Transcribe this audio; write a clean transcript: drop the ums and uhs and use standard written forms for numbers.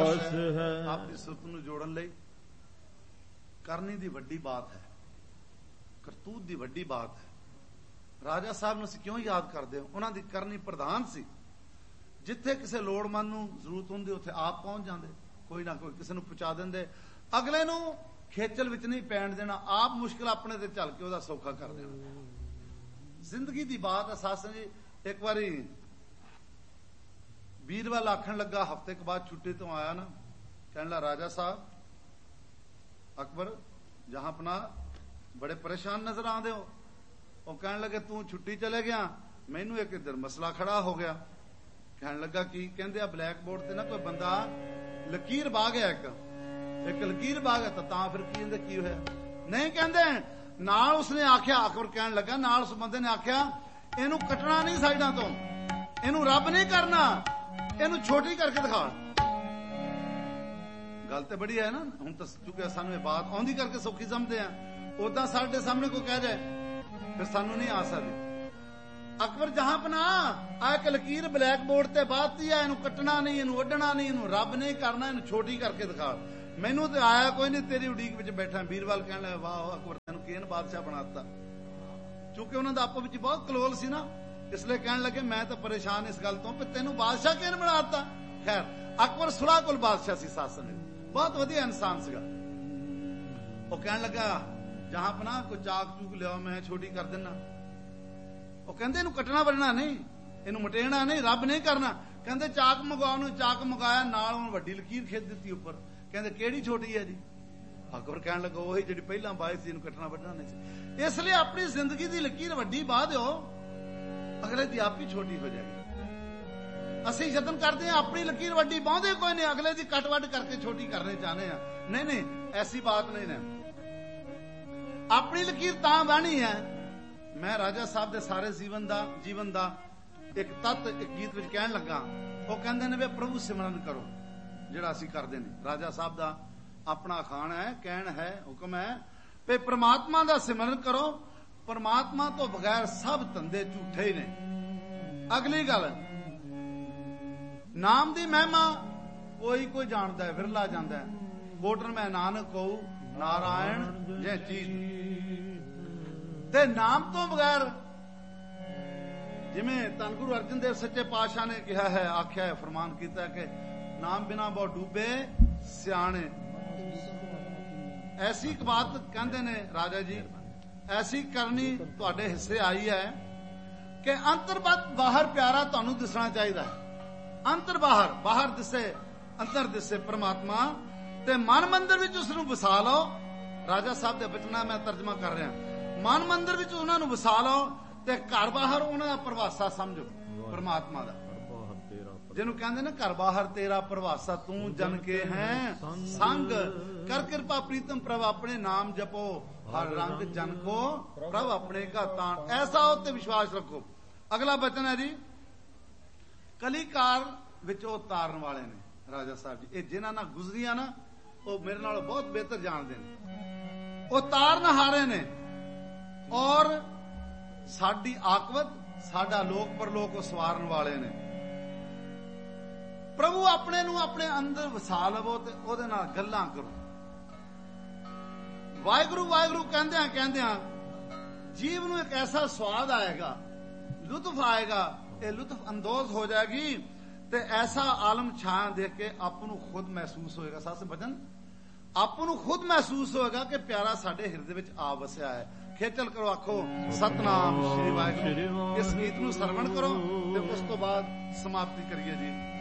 ਵਾਸ ਹੈ। ਆਪਣੀ ਸੁਰਤ ਨੂੰ ਜੋੜਨ ਲਈ ਕਰਨੀ ਦੀ ਵੱਡੀ ਬਾਤ ਹੈ, ਕਰਤੂਤ ਦੀ ਵੱਡੀ ਬਾਤ ਹੈ। ਰਾਜਾ ਸਾਹਿਬ ਨੂੰ ਅਸੀਂ ਕਿਉਂ ਯਾਦ ਕਰਦੇ ਹਾਂ? ਉਹਨਾਂ ਦੀ ਕਰਨੀ ਪ੍ਰਧਾਨ ਸੀ। ਜਿੱਥੇ ਕਿਸੇ ਲੋੜਵੰਦ ਨੂੰ ਜ਼ਰੂਰਤ ਹੁੰਦੀ ਉੱਥੇ ਆਪ ਪਹੁੰਚ ਜਾਂਦੇ, ਕੋਈ ਨਾ ਕੋਈ ਕਿਸੇ ਨੂੰ ਪਹੁੰਚਾ ਦਿੰਦੇ, ਅਗਲੇ ਨੂੰ ਖੇਚਲ ਵਿੱਚ ਨਹੀਂ ਪੈਣ ਦੇਣਾ, ਆਪ ਮੁਸ਼ਕਿਲ ਆਪਣੇ ਤੇ ਚੱਲ ਕੇ ਉਹਦਾ ਸੌਖਾ ਕਰ ਦੇਣਾ। ਜ਼ਿੰਦਗੀ ਦੀ ਬਾਤ ਹੈ ਸਾਸਨ ਜੀ। ਇੱਕ ਵਾਰੀ ਵੀਰਵਾਲ ਆਖਣ ਲੱਗਾ, ਹਫ਼ਤੇ ਕੁ ਬਾਅਦ ਛੁੱਟੀ ਤੋਂ ਆਇਆ ਨਾ, ਕਹਿਣ ਲੱਗਾ ਰਾਜਾ ਸਾਹਿਬ ਅਕਬਰ ਜਹਾਂ ਪਨਾ ਬੜੇ ਪਰੇਸ਼ਾਨ ਨਜ਼ਰ ਆਉਂਦੇ ਹੋ। ਉਹ ਕਹਿਣ ਲੱਗੇ ਤੂੰ ਛੁੱਟੀ ਚਲੇ ਗਿਆ, ਮੈਨੂੰ ਇੱਕ ਇੱਧਰ ਮਸਲਾ ਖੜਾ ਹੋ ਗਿਆ। ਕਹਿਣ ਲੱਗਾ ਕੀ? ਕਹਿੰਦੇ ਆ ਬਲੈਕ ਬੋਰਡ ਤੇ ਨਾ ਕੋਈ ਬੰਦਾ ਲਕੀਰ ਪਾ ਗਿਆ, ਇੱਕ ਲਕੀਰ ਪਾ ਗਿਆ। ਤਾਂ ਫਿਰ ਕੀ ਕਹਿੰਦੇ ਕੀ ਹੋਇਆ? ਨਹੀਂ ਕਹਿੰਦੇ ਨਾਲ ਉਸਨੇ ਆਖਿਆ, ਅਕਬਰ ਕਹਿਣ ਲੱਗਾ ਨਾਲ ਉਸ ਬੰਦੇ ਨੇ ਆਖਿਆ ਇਹਨੂੰ ਕੱਟਣਾ ਨਹੀਂ ਸਾਈਡਾਂ ਤੋਂ, ਇਹਨੂੰ ਰੱਬ ਨਹੀਂ ਕਰਨਾ, ਇਹਨੂੰ ਛੋਟੀ ਕਰਕੇ ਦਿਖਾ। ਗੱਲ ਤੇ ਬੜੀ ਹੈ ਨਾ। ਹੁਣ ਤਾਂ ਚੁੱਕਿਆ ਸਾਨੂੰ ਇਹ ਬਾਤ ਆਉਂਦੀ ਕਰਕੇ ਸੌਖੀ ਸਮਝਦੇ ਆ, ਉਦਾਂ ਸਾਡੇ ਸਾਹਮਣੇ ਕੋਈ ਕਹਿ ਜਾਏ ਫਿਰ ਸਾਨੂੰ ਨਹੀਂ ਆ ਸਕਦੀ। ਅਕਬਰ ਜਹਾਂ ਪਨਾ ਆ ਇੱਕ ਲਕੀਰ ਬਲੈਕ ਬੋਰਡ ਤੇ ਬਾਤੀ ਆ, ਇਹਨੂੰ ਕੱਟਣਾ ਨਹੀਂ, ਇਹਨੂੰ ਵੱਢਣਾ ਨਹੀਂ, ਇਹਨੂੰ ਰੱਬ ਨਹੀਂ ਕਰਨਾ, ਇਹਨੂੰ ਛੋਟੀ ਕਰਕੇ ਦਿਖਾ। ਮੈਨੂੰ ਤੇ ਆਇਆ ਕੋਈ ਨਹੀਂ, ਤੇਰੀ ਉਡੀਕ ਵਿੱਚ ਬੈਠਾ। ਵੀਰਵਾਲ ਕਹਿਣ ਲੱਗਾ ਵਾਹ ਅਕਬਰ ਤੈਨੂੰ ਕਿਹਨ ਬਾਦਸ਼ਾਹ ਬਣਾਤਾ। ਕਿਉਂਕਿ ਉਹਨਾਂ ਦਾ ਆਪੋ ਵਿੱਚ ਬਹੁਤ ਕਲੋਲ ਸੀ ਨਾ, ਇਸ ਲਈ ਕਹਿਣ ਲੱਗੇ ਮੈਂ ਤਾਂ ਪਰੇਸ਼ਾਨ ਇਸ ਗੱਲ ਤੋਂ ਕਿ ਤੈਨੂੰ ਬਾਦਸ਼ਾਹ ਕਿਹਨ ਬਣਾਤਾ। ਖੈਰ ਅਕਬਰ ਸੁਲਾ ਕੁਲ ਬਾਦਸ਼ਾਹ ਸੀ, ਸਾਸਨ ਬਹੁਤ ਵਧੀਆ ਇਨਸਾਨ ਸੀਗਾ। ਉਹ ਕਹਿਣ ਲੱਗਾ ਜਹਾਂ ਪਨਾ ਕੋਈ ਚਾਕ ਚੂਕ ਲਿਆਓ, ਮੈਂ ਛੋਟੀ ਕਰ ਦਿੰਨਾ। ਉਹ ਕਹਿੰਦੇ ਇਹਨੂੰ ਕੱਟਣਾ ਵੱਢਣਾ ਨਹੀਂ, ਇਹਨੂੰ ਮਟੇਣਾ ਨਹੀਂ, ਰੱਬ ਨਹੀਂ ਕਰਨਾ। ਕਹਿੰਦੇ ਚਾਕ ਮੰਗਵਾਓ ਨੂੰ, ਚਾਕ ਮੰਗਾਇਆ, ਨਾਲ ਉਹਨੂੰ ਵੱਡੀ ਲਕੀਰ ਖਿੱਚ ਦਿੱਤੀ ਉੱਪਰ। ਕਹਿੰਦੇ ਕਿਹੜੀ ਛੋਟੀ ਹੈ ਜੀ? ਅਕਬਰ ਕਹਿਣ ਲੱਗਾ ਉਹੀ ਜਿਹੜੀ ਪਹਿਲਾਂ ਬਾਈ ਸੀ, ਇਹਨੂੰ ਕੱਟਣਾ ਵੱਢਣਾ ਨਹੀਂ ਸੀ। ਇਸ ਲਈ ਆਪਣੀ ਜ਼ਿੰਦਗੀ ਦੀ ਲਕੀਰ ਵੱਡੀ ਬਾਹ ਦਿਓ, ਅਗਲੇ ਦੀ ਆਪ ਹੀ ਛੋਟੀ ਹੋ ਜਾਏਗੀ। ਅਸੀਂ ਯਤਨ ਕਰਦੇ ਹਾਂ ਆਪਣੀ ਲਕੀਰ ਵੱਡੀ ਬਾਉਂਦੇ ਕੋਈ ਨਹੀਂ, ਅਗਲੇ ਦੀ ਕੱਟ ਵੱਢ ਕਰਕੇ ਛੋਟੀ ਕਰਨੇ ਚਾਹਨੇ ਆ। ਨਹੀਂ ਨਹੀਂ, ਐਸੀ ਬਾਤ ਨਹੀਂ ਨਾ। ਆਪਣੀ ਲਕੀਰ ਤਾਂ ਬਾਣੀ ਹੈ। ਮੈਂ ਰਾਜਾ ਸਾਹਿਬ ਦੇ ਸਾਰੇ ਜੀਵਨ ਦਾ ਇੱਕ ਤੱਤ ਇੱਕ ਗੀਤ ਵਿੱਚ ਕਹਿਣ ਲੱਗਾ। ਉਹ ਕਹਿੰਦੇ ਨੇ ਵੀ ਪ੍ਰਭੂ ਸਿਮਰਨ ਕਰੋ, ਜਿਹੜਾ ਅਸੀਂ ਕਰਦੇ ਨੇ। ਰਾਜਾ ਸਾਹਿਬ ਦਾ ਆਪਣਾ ਅਖਾਣ ਹੈ, ਕਹਿਣ ਹੈ, ਹੁਕਮ ਹੈ ਵੀ ਪ੍ਰਮਾਤਮਾ ਦਾ ਸਿਮਰਨ ਕਰੋ, ਪ੍ਰਮਾਤਮਾ ਤੋਂ ਬਗੈਰ ਸਭ ਧੰਦੇ ਝੂਠੇ ਹੀ ਨੇ। ਅਗਲੀ ਗੱਲ, ਨਾਮ ਦੀ ਮਹਿਮਾ ਕੋਈ ਜਾਣਦਾ ਹੈ, ਵਿਰਲਾ ਜਾਂਦਾ ਹੈ। ਕੋਟਰ ਮੈਂ ਨਾਨਕ ਕਹੂ ਨਾਰਾਇਣ ਜੈ ਚੀਤ। ਤੇ ਨਾਮ ਤੋਂ ਬਗੈਰ, ਜਿਵੇਂ ਧੰਨ ਗੁਰੂ ਅਰਜਨ ਦੇਵ ਸੱਚੇ ਪਾਤਸ਼ਾਹ ਨੇ ਕਿਹਾ ਹੈ, ਆਖਿਆ ਹੈ, ਫਰਮਾਨ ਕੀਤਾ ਕਿ ਨਾਮ ਬਿਨਾ ਬਹੁ ਡੂਬੇ ਸਿਆਣੇ। ਐਸੀ ਇੱਕ ਬਾਤ ਕਹਿੰਦੇ ਨੇ ਰਾਜਾ ਜੀ, ਐਸੀ ਕਰਨੀ ਤੁਹਾਡੇ ਹਿੱਸੇ ਆਈ ਹੈ ਕਿ ਅੰਤਰਬਤ ਬਾਹਰ ਪਿਆਰਾ ਤੁਹਾਨੂੰ ਦਿਸਣਾ ਚਾਹੀਦਾ ਹੈ। ਅੰਤਰ ਬਾਹਰ ਦਿਸੇ, ਅੰਦਰ ਦਿਸੇ ਪ੍ਰਮਾਤਮਾ, ਤੇ ਮਨ ਮੰਦਰ ਵਿੱਚ ਉਸ ਨੂੰ ਵਸਾ ਲਓ। ਰਾਜਾ ਸਾਹਿਬ ਦੇ ਬਚਨਾਂ ਮੈਂ ਤਰਜਮਾ ਕਰ ਰਿਹਾ। ਮਨ ਮੰਦਰ ਵਿੱਚ ਉਹਨਾਂ ਨੂੰ ਵਸਾ ਲਓ ਤੇ ਘਰ ਬਾਹਰ ਉਹਨਾਂ ਦਾ ਪ੍ਰਵਾਸਾ ਸਮਝੋ, ਪ੍ਰਮਾਤਮਾ ਦਾ। ਜਿਹਨੂੰ ਕਹਿੰਦੇ ਨੇ ਘਰ ਬਾਹਰ ਤੇਰਾ ਪ੍ਰਵਾਸਾ, ਤੂੰ ਜਨ ਕੇ ਹੈ ਸੰਗ ਕਰ ਕਿਰਪਾ ਪ੍ਰੀਤਮ ਪ੍ਰਭ ਆਪਣੇ ਨਾਮ ਜਪੋ ਹਰ ਰੰਗ ਜਨ ਕੋ ਪ੍ਰਭ ਆਪਣੇ ਕਾ ਤਾਣ। ਐਸਾ ਉੱਤੇ ਵਿਸ਼ਵਾਸ ਰੱਖੋ। ਅਗਲਾ ਬਚਨ ਹੈ ਜੀ, ਕਲੀਕਾਰ ਵਿੱਚ ਉਹ ਤਾਰਨ ਵਾਲੇ ਨੇ ਰਾਜਾ ਸਾਹਿਬ ਜੀ। ਇਹ ਜਿਨ੍ਹਾਂ ਨਾਲ ਗੁਜ਼ਰੀਆਂ ਨਾ, ਉਹ ਮੇਰੇ ਨਾਲੋਂ ਬਹੁਤ ਬਿਹਤਰ ਜਾਣਦੇ ਨੇ। ਉਹ ਤਾਰਨ ਹਾਰੇ ਨੇ ਔਰ ਸਾਡੀ ਆਕਵਤ, ਸਾਡਾ ਲੋਕ ਪਰਲੋਕ ਉਹ ਸਵਾਰਨ ਵਾਲੇ ਨੇ। ਪ੍ਰਭੂ ਆਪਣੇ ਨੂੰ ਆਪਣੇ ਅੰਦਰ ਵਸਾ ਲਵੋ ਤੇ ਉਹਦੇ ਨਾਲ ਗੱਲਾਂ ਕਰੋ। ਵਾਹਿਗੁਰੂ ਵਾਹਿਗੁਰੂ ਕਹਿੰਦਿਆਂ ਜੀਵ ਨੂੰ ਇੱਕ ਐਸਾ ਸਵਾਦ ਆਏਗਾ, ਲੁਤਫ ਆਏਗਾ, ਇਹ ਲੁਤਫ ਅੰਦੋਜ਼ ਹੋ ਜਾਏਗੀ ਤੇ ਐਸਾ ਆਲਮ ਛਾਂ ਦੇਖ ਕੇ ਆਪ ਨੂੰ ਖੁਦ ਮਹਿਸੂਸ ਹੋਏਗਾ। ਸਾਸ ਭਜਨ ਆਪ ਨੂੰ ਖੁਦ ਮਹਿਸੂਸ ਹੋਏਗਾ ਕਿ ਪਿਆਰਾ ਸਾਡੇ ਹਿਰਦੇ ਵਿੱਚ ਆ ਵਸਿਆ ਹੈ। ਖੇਚਲ ਕਰੋ, ਆਖੋ ਸਤਨਾਮ ਸ਼੍ਰੀ ਵਾਹਿਗੁਰੂ। ਇਸ ਗੀਤ ਨੂੰ ਸਰਵਣ ਕਰੋ ਤੇ ਉਸ ਤੋਂ ਬਾਅਦ ਸਮਾਪਤੀ ਕਰੀਏ ਜੀ।